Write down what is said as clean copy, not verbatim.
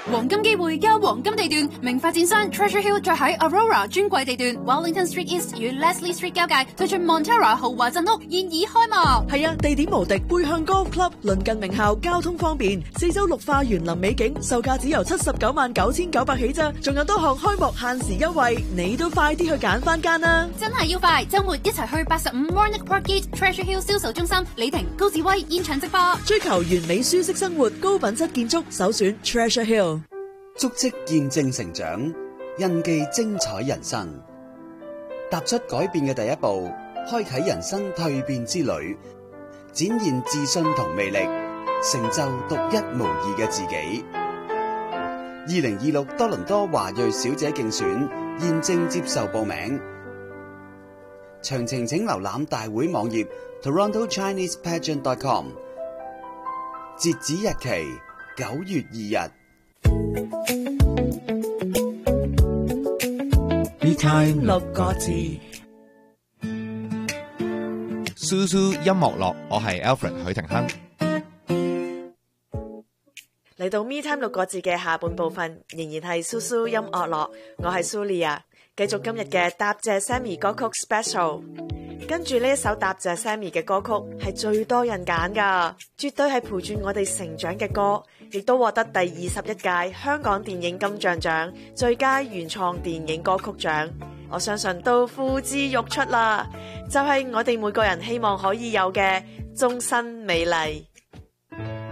黃金機會加黃金地段，名發展商 Treasure Hill 再喺 Aurora 專櫃地段 Wellington Street East 與 Leslie Street 交界推出 Montera 豪華鎮屋，現已開幕。 係啊，地點無敵，背向 Golf Club， 鄰近名校，交通方便，4周綠化園林美景，售價只由799900起咋，仲有多項開幕限時優惠，你都快啲去揀翻間啦！ 真係要快，週末一齊去85 Warnock Park Gate Treasure Hill 銷售中心，李婷、高志威現場直播。 追求完美舒適生活，高品質建築，首選 Treasure Hill。 足跡見證成長，印記精彩人生。踏出改變嘅第一步，開啟人生蛻變之旅，展現自信同魅力，成就獨一無二嘅自己。2026多倫多華裔小姐競選現正接受報名，詳情請瀏覽大會網頁 TorontoChinesePageant.com。截止日期9月2日。 Me Time 6個字。 蘇蘇音樂樂，我係 Alfred 許廷鏗。 嚟到 Me Time 6個字嘅下半部分，仍然係蘇蘇音樂樂，我係蘇莉亞，繼續今日嘅答謝 Sammy 歌曲 Special。跟住呢一首答謝 Sammy 嘅歌曲係最多人揀噶，絕對係陪住我哋成長嘅歌，亦都獲得第21屆香港電影金像獎最佳原創電影歌曲獎。我相信都呼之欲出啦，就係我哋每個人希望可以有嘅終身美麗。